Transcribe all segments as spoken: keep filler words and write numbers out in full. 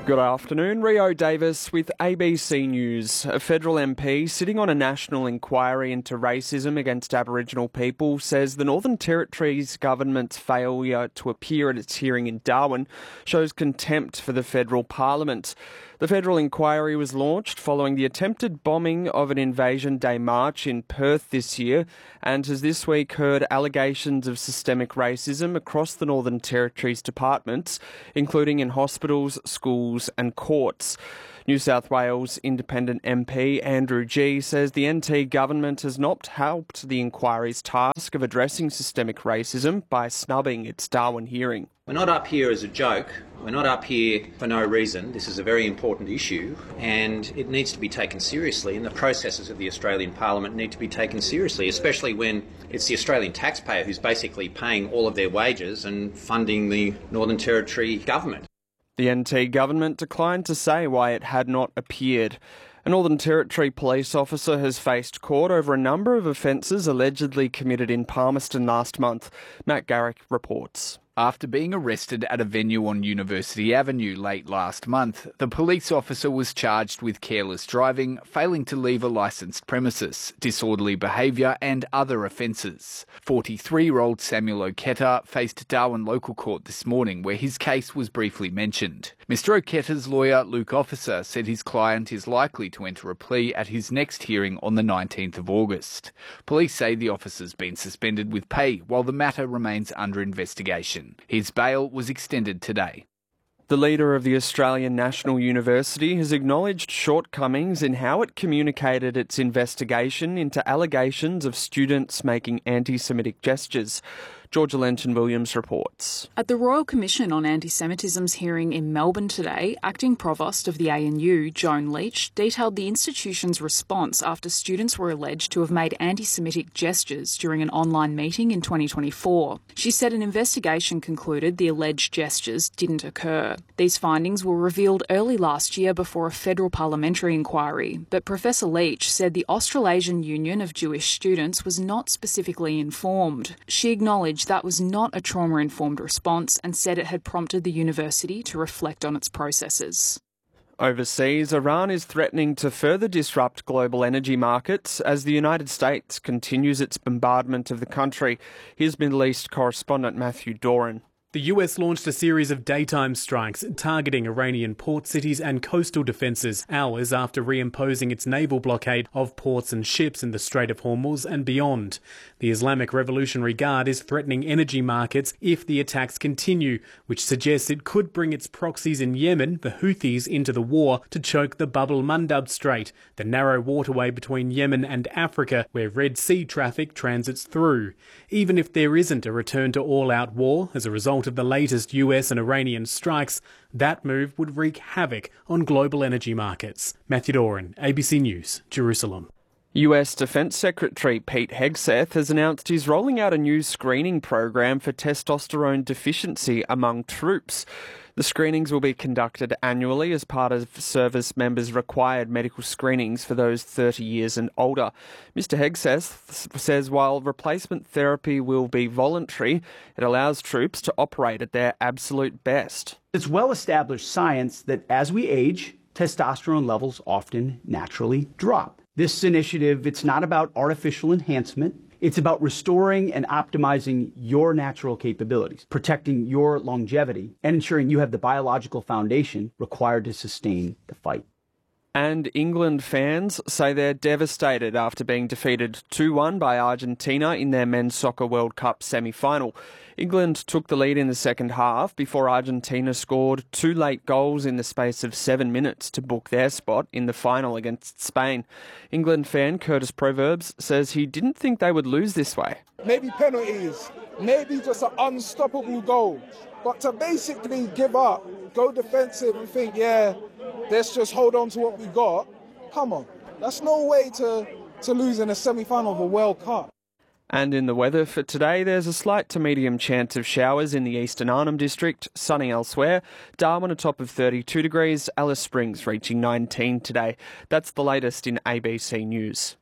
Good afternoon, Rio Davis with A B C News. A federal M P sitting on a national inquiry into racism against Aboriginal people says the Northern Territory's government's failure to appear at its hearing in Darwin shows contempt for the federal parliament. The federal inquiry was launched following the attempted bombing of an Invasion Day march in Perth this year and has this week heard allegations of systemic racism across the Northern Territory's departments, including in hospitals, schools and courts. New South Wales Independent M P Andrew Gee says the N T government has not helped the inquiry's task of addressing systemic racism by snubbing its Darwin hearing. We're not up here as a joke. We're not up here for no reason. This is a very important issue and it needs to be taken seriously, and the processes of the Australian Parliament need to be taken seriously, especially when it's the Australian taxpayer who's basically paying all of their wages and funding the Northern Territory government. The N T government declined to say why it had not appeared. A Northern Territory police officer has faced court over a number of offences allegedly committed in Palmerston last month. Matt Garrick reports. After being arrested at a venue on University Avenue late last month, the police officer was charged with careless driving, failing to leave a licensed premises, disorderly behaviour and other offences. forty-three-year-old Samuel Oketa faced Darwin Local Court this morning, where his case was briefly mentioned. Mister Oketa's lawyer, Luke Officer, said his client is likely to enter a plea at his next hearing on the nineteenth of August. Police say the officer's been suspended with pay while the matter remains under investigation. His bail was extended today. The leader of the Australian National University has acknowledged shortcomings in how it communicated its investigation into allegations of students making anti-Semitic gestures. Georgia Lenton-Williams reports. At the Royal Commission on Anti-Semitism's hearing in Melbourne today, Acting Provost of the A N U, Joan Leach, detailed the institution's response after students were alleged to have made anti-Semitic gestures during an online meeting in twenty twenty-four. She said an investigation concluded the alleged gestures didn't occur. These findings were revealed early last year before a federal parliamentary inquiry, but Professor Leach said the Australasian Union of Jewish Students was not specifically informed. She acknowledged that was not a trauma-informed response and said it had prompted the university to reflect on its processes. Overseas, Iran is threatening to further disrupt global energy markets as the United States continues its bombardment of the country. Here's Middle East correspondent Matthew Doran. The U S launched a series of daytime strikes targeting Iranian port cities and coastal defences hours after reimposing its naval blockade of ports and ships in the Strait of Hormuz and beyond. The Islamic Revolutionary Guard is threatening energy markets if the attacks continue, which suggests it could bring its proxies in Yemen, the Houthis, into the war to choke the Bab el-Mandab Strait, the narrow waterway between Yemen and Africa where Red Sea traffic transits through. Even if there isn't a return to all-out war as a result of the latest U S and Iranian strikes, that move would wreak havoc on global energy markets. Matthew Doran, A B C News, Jerusalem. U S Defence Secretary Pete Hegseth has announced he's rolling out a new screening program for testosterone deficiency among troops. The screenings will be conducted annually as part of service members' required medical screenings for those thirty years and older. Mister Hegseth says while replacement therapy will be voluntary, it allows troops to operate at their absolute best. It's well-established science that as we age, testosterone levels often naturally drop. This initiative, it's not about artificial enhancement. It's about restoring and optimizing your natural capabilities, protecting your longevity, and ensuring you have the biological foundation required to sustain the fight. And England fans say they're devastated after being defeated two one by Argentina in their Men's Soccer World Cup semi-final. England took the lead in the second half before Argentina scored two late goals in the space of seven minutes to book their spot in the final against Spain. England fan Curtis Proverbs says he didn't think they would lose this way. Maybe penalties, maybe just an unstoppable goal. But to basically give up, go defensive and think, yeah, let's just hold on to what we got. Come on. That's no way to, to lose in a semi-final of a World Cup. And in the weather for today, there's a slight to medium chance of showers in the eastern Arnhem District, sunny elsewhere. Darwin a top of thirty-two degrees, Alice Springs reaching nineteen today. That's the latest in A B C News.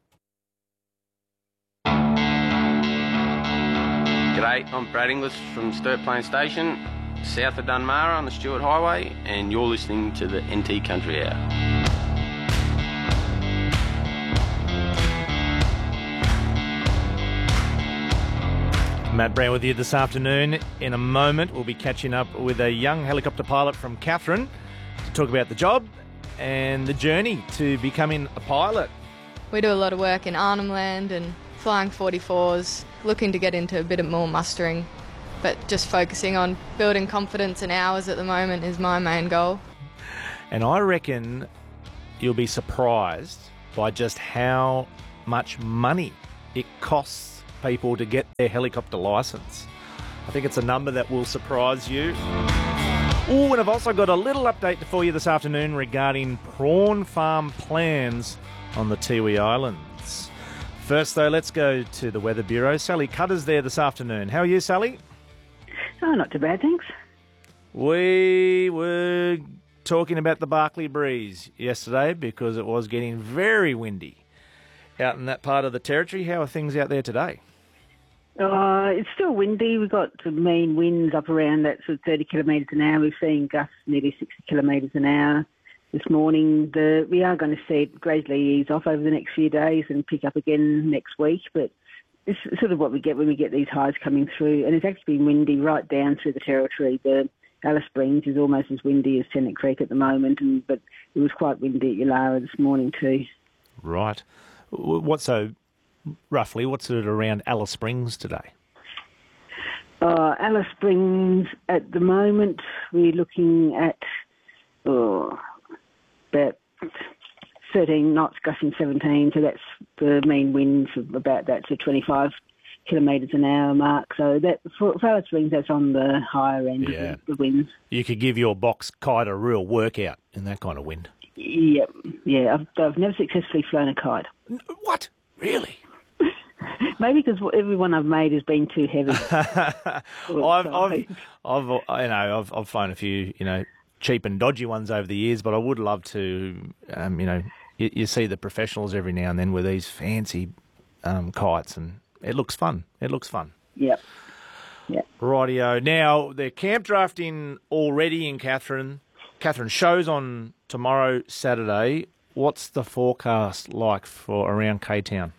G'day, I'm Brad Inglis from Sturt Plain Station. south of Dunmara on the Stuart Highway, and you're listening to the N T Country Hour. Matt Brown with you this afternoon. In a moment, we'll be catching up with a young helicopter pilot from Katherine to talk about the job and the journey to becoming a pilot. We do a lot of work in Arnhem Land and flying forty-fours, looking to get into a bit of more mustering, but just focusing on building confidence and hours at the moment is my main goal. And I reckon you'll be surprised by just how much money it costs people to get their helicopter licence. I think it's a number that will surprise you. Oh, and I've also got a little update for you this afternoon regarding prawn farm plans on the Tiwi Islands. First, though, let's go to the Weather Bureau. Sally Cutter's there this afternoon. How are you, Sally? Oh, not too bad, thanks. We were talking about the Barkly breeze yesterday because it was getting very windy out in that part of the territory. How are things out there today? Uh, it's still windy. We've got the mean winds up around that sort of thirty kilometres an hour. We've seen gusts nearly sixty kilometres an hour this morning. The, we are going to see it gradually ease off over the next few days and pick up again next week. But it's sort of what we get when we get these highs coming through. And it's actually been windy right down through the territory. The Alice Springs is almost as windy as Tennant Creek at the moment, and but it was quite windy at Yulara this morning too. Right. What's so... Roughly, what's it around Alice Springs today? Uh, Alice Springs, at the moment, we're looking at oh, about thirteen knots, gusting seventeen, so that's the mean winds of about that, so twenty-five kilometres an hour mark. So that for, for Alice Springs, that's on the higher end yeah. of the, the winds. You could give your box kite a real workout in that kind of wind. Yep, yeah, I've, I've never successfully flown a kite. What? Really? Maybe because every one I've made has been too heavy. I've, I've, I've, you know, I've, I've flown a few, you know, cheap and dodgy ones over the years, but I would love to, um, you know, you, you see the professionals every now and then with these fancy um, kites, and it looks fun. It looks fun. Yep. Yep. Rightio. Now, they're camp drafting already in Katherine. Katherine, shows on tomorrow, Saturday. What's the forecast like for around K-Town?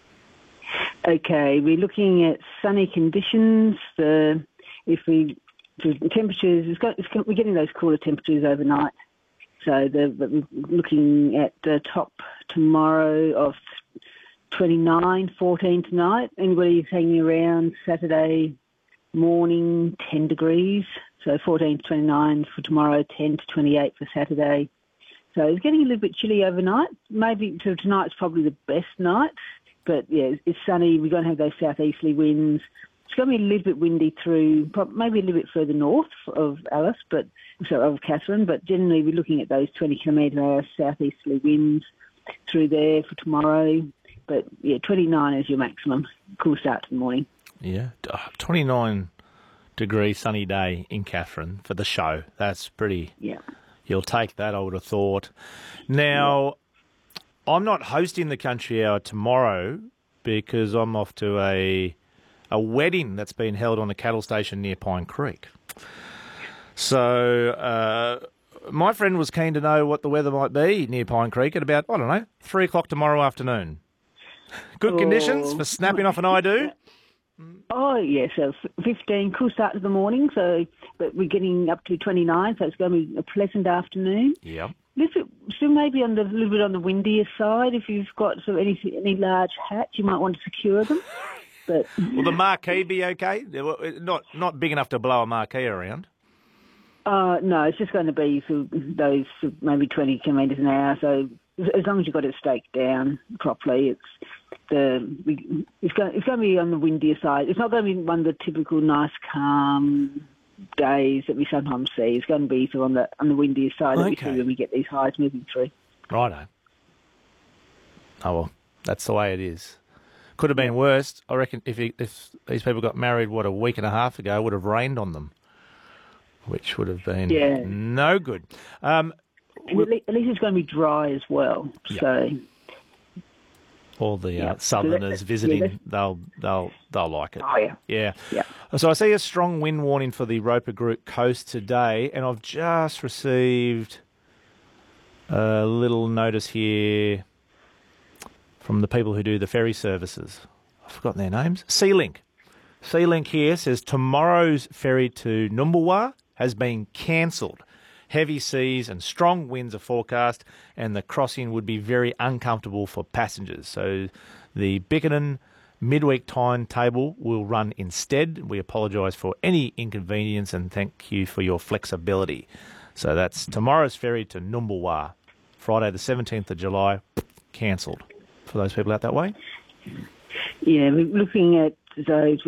Okay, we're looking at sunny conditions. The if we the temperatures, it's got, it's got, we're getting those cooler temperatures overnight. So the, we're looking at the top tomorrow of twenty-nine, fourteen tonight. Anybody hanging around Saturday morning, ten degrees. So fourteen to twenty-nine for tomorrow, ten to twenty-eight for Saturday. So it's getting a little bit chilly overnight. Maybe so tonight's probably the best night. But, yeah, it's sunny. We're going to have those southeasterly winds. It's going to be a little bit windy through, maybe a little bit further north of Alice, but so of Katherine. But generally, we're looking at those twenty kilometre an hour southeasterly winds through there for tomorrow. But, yeah, twenty-nine is your maximum. Cool start to the morning. Yeah, twenty-nine degree sunny day in Katherine for the show. That's pretty... Yeah. You'll take that, I would have thought. Now... Yeah. I'm not hosting the Country Hour tomorrow because I'm off to a a wedding that's been held on a cattle station near Pine Creek. So uh, my friend was keen to know what the weather might be near Pine Creek at about, I don't know, three o'clock tomorrow afternoon. Good oh. conditions for snapping off an I do? Oh, yeah, so fifteen, cool start to the morning, so but we're getting up to twenty-nine, so it's going to be a pleasant afternoon. Yep. Little bit, still maybe on the little bit on the windier side. If you've got sort of any any large hats, you might want to secure them. But will the marquee be okay? Not not big enough to blow a marquee around. Uh, no, it's just going to be sort of those sort of maybe twenty kilometres an hour. So as long as you've got it staked down properly, it's the it's going it's going to be on the windier side. It's not going to be one of the typical nice calm days that we sometimes see. It's going to be sort of on the on the windier side okay. that we see when we get these highs moving through. Righto. Oh well, that's the way it is. Could have been worse. I reckon if he, if these people got married, what, a week and a half ago, it would have rained on them, which would have been yeah. no good. Um, and at least it's going to be dry as well. Yep. So all the Yeah. uh, southerners So that- visiting, yeah, they'll they'll they'll like it. Oh, yeah. Yeah. Yeah. So I see a strong wind warning for the Roper Group coast today, and I've just received a little notice here from the people who do the ferry services. I've forgotten their names. SeaLink. SeaLink here says tomorrow's ferry to Numbulwar has been cancelled. Heavy seas and strong winds are forecast, and the crossing would be very uncomfortable for passengers. So the Bickerton midweek timetable will run instead. We apologise for any inconvenience and thank you for your flexibility. So that's tomorrow's ferry to Numbulwar, Friday the seventeenth of July, cancelled for those people out that way. Yeah, we're looking at those.